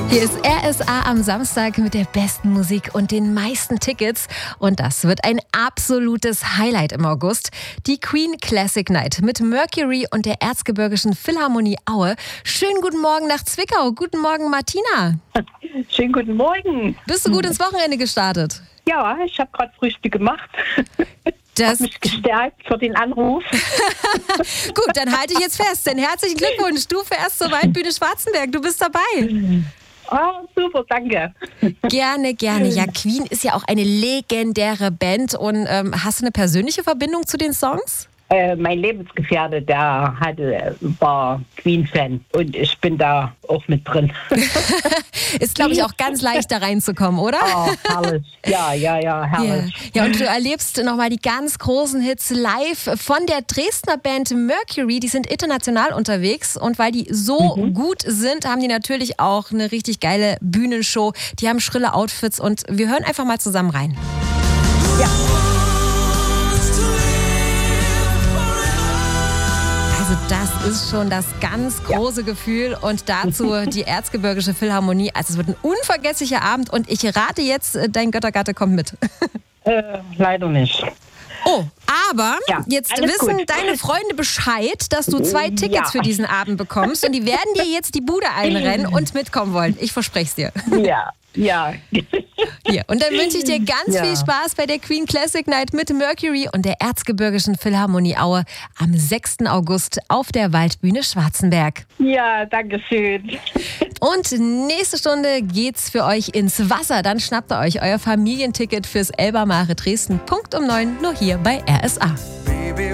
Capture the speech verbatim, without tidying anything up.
Hier ist R S A am Samstag mit der besten Musik und den meisten Tickets. Und das wird ein absolutes Highlight im August. Die Queen Classic Night mit Mercury und der Erzgebirgischen Philharmonie Aue. Schönen guten Morgen nach Zwickau. Guten Morgen, Martina. Schönen guten Morgen. Bist du gut ins Wochenende gestartet? Ja, ich habe gerade Frühstück gemacht. Das Hab mich gestärkt für den Anruf. Gut, dann halte ich jetzt fest. Denn herzlichen Glückwunsch. Du fährst zur Waldbühne Schwarzenberg. Du bist dabei. Oh, super, danke. Gerne, gerne. Ja, Queen ist ja auch eine legendäre Band. Und ähm, hast du eine persönliche Verbindung zu den Songs? Äh, mein Lebensgefährte, der hatte, war Queen-Fan und ich bin da auch mit drin. Ist, glaube ich, auch ganz leicht da reinzukommen, oder? Oh, herrlich. Ja, ja, ja, herrlich. Ja, ja, und du erlebst nochmal die ganz großen Hits live von der Dresdner Band Mercury. Die sind international unterwegs und weil die so mhm. gut sind, haben die natürlich auch eine richtig geile Bühnenshow. Die haben schrille Outfits und wir hören einfach mal zusammen rein. Ja. Also das ist schon das ganz große ja. Gefühl und dazu die Erzgebirgische Philharmonie. Also es wird ein unvergesslicher Abend und ich rate jetzt, dein Göttergatte kommt mit. Äh, leider nicht. Oh, aber ja, jetzt wissen gut. deine Freunde Bescheid, dass du zwei Tickets ja. für diesen Abend bekommst und die werden dir jetzt die Bude einrennen und mitkommen wollen. Ich verspreche es dir. Ja, ja. Hier. Und dann wünsche ich dir ganz ja. viel Spaß bei der Queen Classic Night mit Mercury und der Erzgebirgischen Philharmonie Aue am sechsten August auf der Waldbühne Schwarzenberg. Ja, danke schön. Und nächste Stunde geht's für euch ins Wasser. Dann schnappt ihr euch euer Familienticket fürs Elba Mare Dresden. Punkt um neun, nur hier bei R S A.